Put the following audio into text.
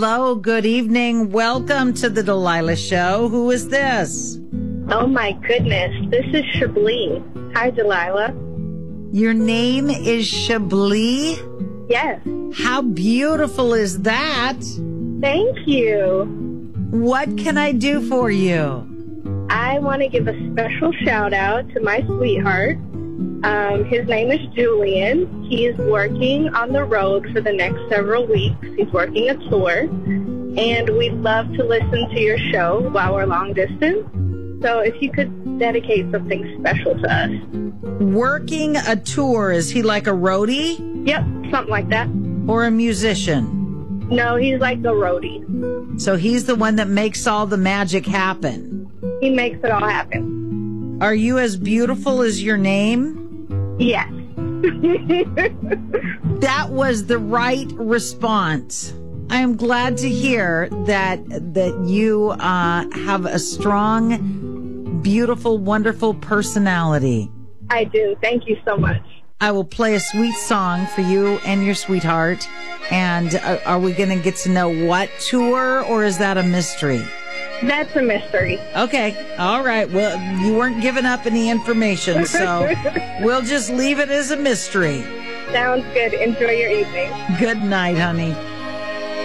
Hello, good evening. Welcome to the Delilah Show. Who is this? Oh my goodness, this is Chablis. Hi, Delilah. Your name is Chablis? Yes. How beautiful is that? Thank you. What can I do for you? I want to give a special shout out to my sweetheart. His name is Julian. He's working on the road for the next several weeks. He's working a tour. And we'd love to listen to your show while we're long distance. So if you could dedicate something special to us. Working a tour, is he like a roadie? Yep, something like that. Or a musician? No, he's like a roadie. So he's the one that makes all the magic happen. He makes it all happen. Are you as beautiful as your name? Yes. That was the right response. I am glad to hear that you have a strong, beautiful, wonderful personality. I do. Thank you so much. I will play a sweet song for you and your sweetheart. And are we going to get to know what tour, or is that a mystery? That's a mystery. Okay. All right. Well, you weren't giving up any information, so we'll just leave it as a mystery. Sounds good. Enjoy your evening. Good night, honey.